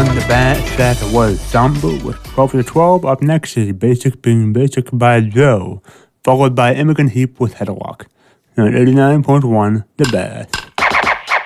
The best that was Zombo with 12 to 12. Up next is Basic Being Basic by Joe, followed by Immigrant Heap with Headlock. And 89.1, The Best.